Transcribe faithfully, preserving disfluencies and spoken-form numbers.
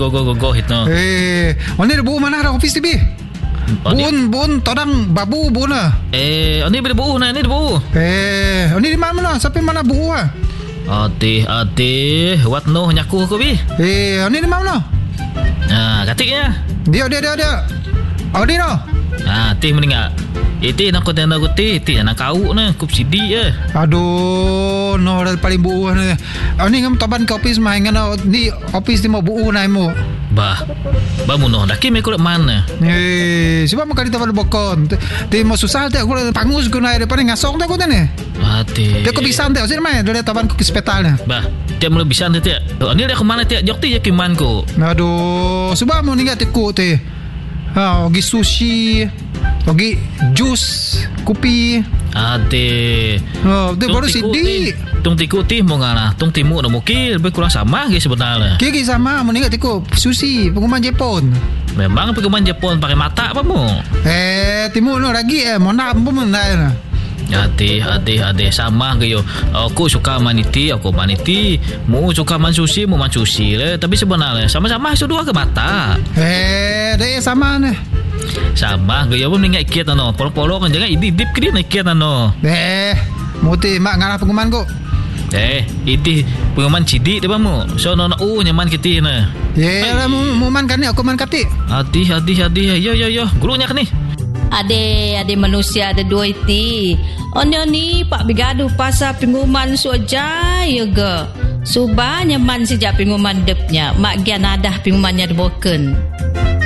go go go go hitno. Eh, oni ada buku mana ada office T V? Bun bun todang babu bun ah. Eh, oni boleh buku nah, ni buku. Eh, oni di mana? Sampai mana buku ah? Ate ate, what no nyaku ko bi. Eh, oni di mana? Ah, katiknya. Dia dia dia dia. Oni no. Ah, teh meninggal. Itu nak kau tanda kuti, itu nak kau na, kup sidi eh. Aduh, no dah paling buuh ni. Ani ngam taban ke office mai ngana ni office ni mau buuh nai mo. Bah, bah muno dah kimi kulit mana? Eh, sebab makali taban bokon. Ti mau susah tak aku pangus ku nai depan ngasong tak aku ni. Mati. Dia ko bisa tak sini mai dari taban ku ke hospital ni. Bah, dia mula bisa nanti. Ani dia ke mana ti? Jok ti je kiman ko. Aduh, sebab mau ningat tiku ti. Ha, ogi sushi, ogi jus, kopi. Ade. Oh, dia baru sidi. Tung tiku ti mau ngana, tung timu nak mungkin lebih kurang sama ke sebenarnya. Kiki sama, mau ningat tiku sushi, pengumuman Jepun. Memang pengumuman Jepun pakai mata apa mu? Eh, timu no lagi eh, mau nak pun mana? Ade, ade, ade sama ke yo. Aku suka maniti, aku maniti. Mu suka man sushi, mu man sushi le. Tapi sebenarnya sama-sama sudah ke mata. Eh, dia sama ni. Sama ke yo pun ingat kiat ano. Polo-polo kan jangan idip ke dia kiat ano. Eh, muti mak ngarah pengumuman ko. Eh, itu pengumuman cidik dia mu. So no no uh nyaman kita na. Ye, lah mu mu man kan ni aku man kati. Hati, hati, hati. Yo yo yo, gurunya kan ni. Ade, ade manusia ada dua iti. Oni ni pak bigaduh pasal pengumuman soja ya ke. Subah nyaman sejak pengumuman depnya. Mak gian adah pengumumannya diboken.